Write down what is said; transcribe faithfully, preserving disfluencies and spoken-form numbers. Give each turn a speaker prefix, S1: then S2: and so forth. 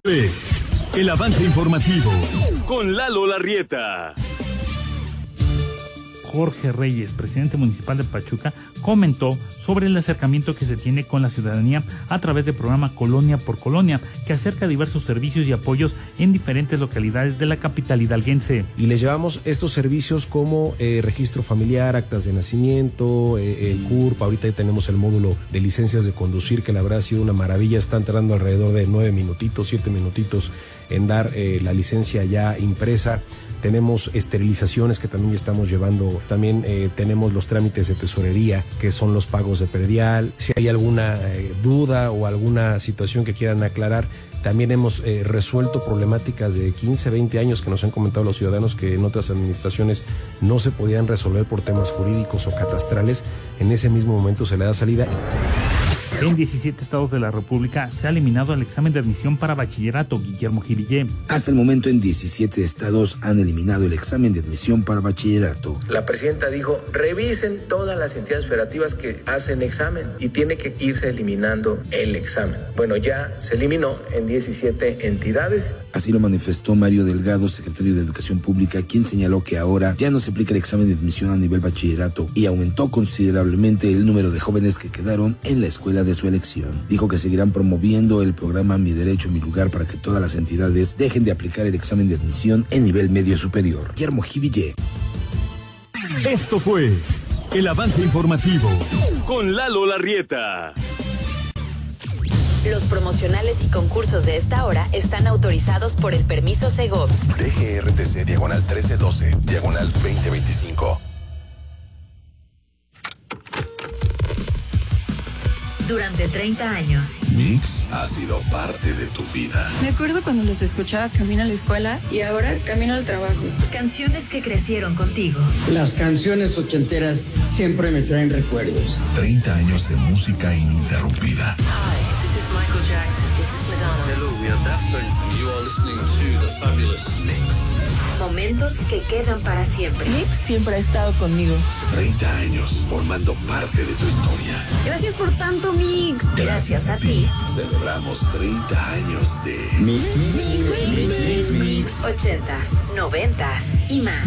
S1: El avance informativo con Lalo Larrieta.
S2: Jorge Reyes, presidente municipal de Pachuca, comentó sobre el acercamiento que se tiene con la ciudadanía a través del programa Colonia por Colonia, que acerca diversos servicios y apoyos en diferentes localidades de la capital hidalguense.
S3: Y les llevamos estos servicios como eh, registro familiar, actas de nacimiento, eh, el C U R P, ahorita ya tenemos el módulo de licencias de conducir, que la verdad ha sido una maravilla, están tardando alrededor de nueve minutitos, siete minutitos en dar eh, la licencia ya impresa. Tenemos esterilizaciones que también estamos llevando, también eh, tenemos los trámites de tesorería, que son los pagos de predial. Si hay alguna eh, duda o alguna situación que quieran aclarar, también hemos eh, resuelto problemáticas de quince, veinte años que nos han comentado los ciudadanos que en otras administraciones no se podían resolver por temas jurídicos o catastrales. En ese mismo momento se le da salida.
S2: En diecisiete estados de la República se ha eliminado el examen de admisión para bachillerato. Guillermo Jivillé.
S4: Hasta el momento en diecisiete estados han eliminado el examen de admisión para bachillerato.
S5: La presidenta dijo, revisen todas las entidades federativas que hacen examen y tiene que irse eliminando el examen. Bueno, ya se eliminó en diecisiete entidades.
S4: Así lo manifestó Mario Delgado, secretario de Educación Pública, quien señaló que ahora ya no se aplica el examen de admisión a nivel bachillerato y aumentó considerablemente el número de jóvenes que quedaron en la escuela de su elección. Dijo que seguirán promoviendo el programa Mi Derecho, Mi Lugar para que todas las entidades dejen de aplicar el examen de admisión en nivel medio superior. Guillermo Jivillé.
S1: Esto fue el avance informativo con Lalo Larrieta.
S6: Los promocionales y concursos de esta hora están autorizados por el permiso Segov.
S7: D G R T C diagonal trece doce, diagonal veinte veinticinco.
S6: Durante treinta años.
S7: Mix ha sido parte de tu vida.
S8: Me acuerdo cuando los escuchaba camino a la escuela y ahora camino al trabajo.
S6: Canciones que crecieron contigo.
S9: Las canciones ochenteras siempre me traen recuerdos.
S7: treinta años de música ininterrumpida.
S10: Hi, this is Michael Jackson. This is Madonna.
S11: Hello, we are Daft Punk. You are listening to the fabulous Mix.
S6: Momentos que quedan para siempre.
S12: Mix siempre ha estado conmigo.
S7: treinta años formando parte de tu historia.
S8: Gracias por tanto, Mix.
S6: Gracias, Gracias a, a ti.
S7: Celebramos treinta años de
S9: Mix, Mix,
S6: Mix, Mix, Mix, Mix, Mix. ochentas, noventas y más.